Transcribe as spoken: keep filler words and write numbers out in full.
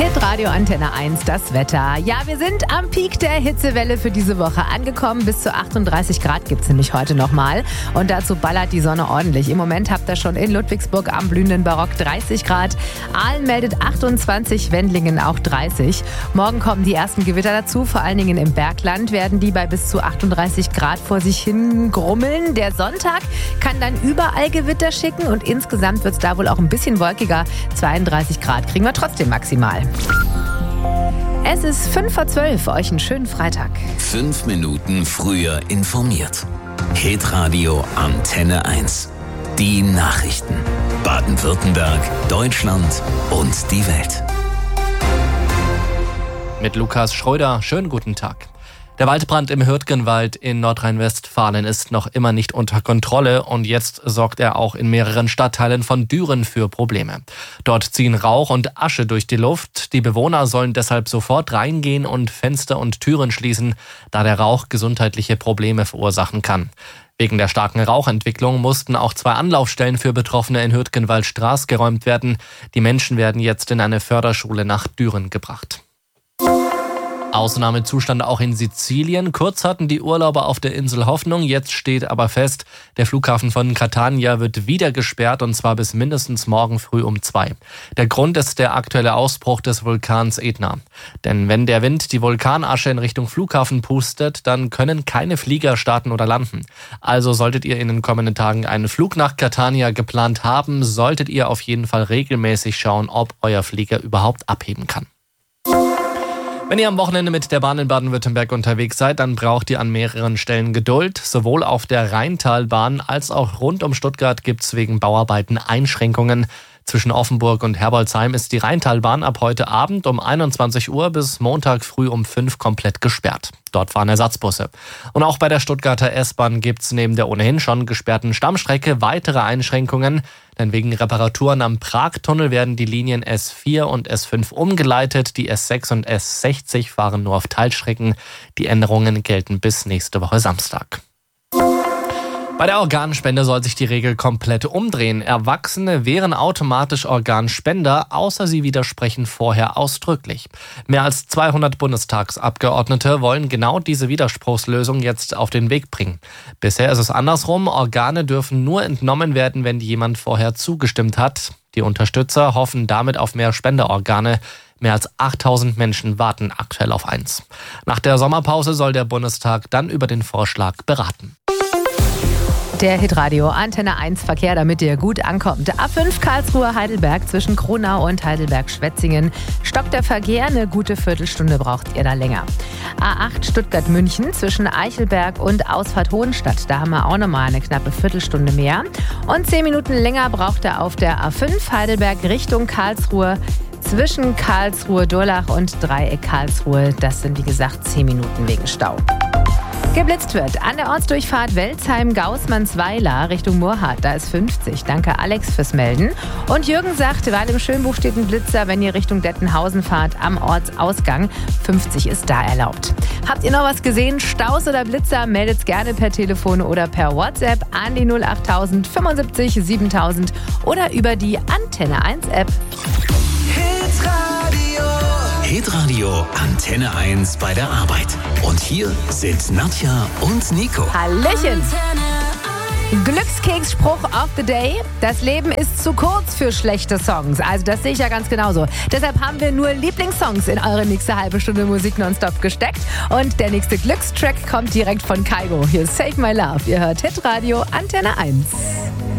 Hitradio Antenne eins, das Wetter. Ja, wir sind am Peak der Hitzewelle für diese Woche angekommen. Bis zu achtunddreißig Grad gibt es nämlich heute nochmal. Und dazu ballert die Sonne ordentlich. Im Moment habt ihr schon in Ludwigsburg am blühenden Barock dreißig Grad. Aalen meldet achtundzwanzig, Wendlingen auch dreißig. Morgen kommen die ersten Gewitter dazu. Vor allen Dingen im Bergland werden die bei bis zu achtunddreißig Grad vor sich hin grummeln. Der Sonntag kann dann überall Gewitter schicken. Und insgesamt wird es da wohl auch ein bisschen wolkiger. zweiunddreißig Grad kriegen wir trotzdem maximal. Es ist fünf vor zwölf, euch einen schönen Freitag. Fünf Minuten früher informiert. Hitradio Antenne eins. Die Nachrichten. Baden-Württemberg, Deutschland und die Welt. Mit Lukas Schröder, schönen guten Tag. Der Waldbrand im Hürtgenwald in Nordrhein-Westfalen ist noch immer nicht unter Kontrolle und jetzt sorgt er auch in mehreren Stadtteilen von Düren für Probleme. Dort ziehen Rauch und Asche durch die Luft. Die Bewohner sollen deshalb sofort reingehen und Fenster und Türen schließen, da der Rauch gesundheitliche Probleme verursachen kann. Wegen der starken Rauchentwicklung mussten auch zwei Anlaufstellen für Betroffene in Hürtgenwald-Straß geräumt werden. Die Menschen werden jetzt in eine Förderschule nach Düren gebracht. Ausnahmezustand auch in Sizilien. Kurz hatten die Urlauber auf der Insel Hoffnung, jetzt steht aber fest, der Flughafen von Catania wird wieder gesperrt und zwar bis mindestens morgen früh um zwei. Der Grund ist der aktuelle Ausbruch des Vulkans Etna. Denn wenn der Wind die Vulkanasche in Richtung Flughafen pustet, dann können keine Flieger starten oder landen. Also solltet ihr in den kommenden Tagen einen Flug nach Catania geplant haben, solltet ihr auf jeden Fall regelmäßig schauen, ob euer Flieger überhaupt abheben kann. Wenn ihr am Wochenende mit der Bahn in Baden-Württemberg unterwegs seid, dann braucht ihr an mehreren Stellen Geduld. Sowohl auf der Rheintalbahn als auch rund um Stuttgart gibt es wegen Bauarbeiten Einschränkungen. Zwischen Offenburg und Herbolzheim ist die Rheintalbahn ab heute Abend um einundzwanzig Uhr bis Montag früh um fünf komplett gesperrt. Dort fahren Ersatzbusse. Und auch bei der Stuttgarter S-Bahn gibt es neben der ohnehin schon gesperrten Stammstrecke weitere Einschränkungen. Denn wegen Reparaturen am Pragtunnel werden die Linien S vier und S fünf umgeleitet. Die S sechs und S sechzig fahren nur auf Teilstrecken. Die Änderungen gelten bis nächste Woche Samstag. Bei der Organspende soll sich die Regel komplett umdrehen. Erwachsene wären automatisch Organspender, außer sie widersprechen vorher ausdrücklich. Mehr als zweihundert Bundestagsabgeordnete wollen genau diese Widerspruchslösung jetzt auf den Weg bringen. Bisher ist es andersrum. Organe dürfen nur entnommen werden, wenn jemand vorher zugestimmt hat. Die Unterstützer hoffen damit auf mehr Spenderorgane. Mehr als achttausend Menschen warten aktuell auf eins. Nach der Sommerpause soll der Bundestag dann über den Vorschlag beraten. Der Hitradio Antenne eins Verkehr, damit ihr gut ankommt. A fünf Karlsruhe-Heidelberg zwischen Kronau und Heidelberg-Schwetzingen. Stockt der Verkehr, eine gute Viertelstunde braucht ihr da länger. A acht Stuttgart-München zwischen Eichelberg und Ausfahrt Hohenstadt. Da haben wir auch nochmal eine knappe Viertelstunde mehr. Und zehn Minuten länger braucht er auf der A fünf Heidelberg Richtung Karlsruhe. Zwischen Karlsruhe-Durlach und Dreieck Karlsruhe. Das sind wie gesagt zehn Minuten wegen Stau. Geblitzt wird an der Ortsdurchfahrt Welzheim-Gaußmannsweiler Richtung Murrhardt. Da ist fünfzig. Danke Alex fürs Melden. Und Jürgen sagt, weil im Schönbuch steht ein Blitzer, wenn ihr Richtung Dettenhausen fahrt, am Ortsausgang. fünfzig ist da erlaubt. Habt ihr noch was gesehen? Staus oder Blitzer? Meldet's gerne per Telefon oder per WhatsApp an die null achttausend fünfundsiebzig siebentausend oder über die Antenne eins App. Hitradio Antenne eins bei der Arbeit. Und hier sind Nadja und Nico. Hallöchen! Glückskeksspruch of the day. Das Leben ist zu kurz für schlechte Songs. Also das sehe ich ja ganz genauso. Deshalb haben wir nur Lieblingssongs in eure nächste halbe Stunde Musik nonstop gesteckt. Und der nächste Glückstrack kommt direkt von Kaigo. Hier ist Save My Love. Ihr hört Hitradio Antenne eins.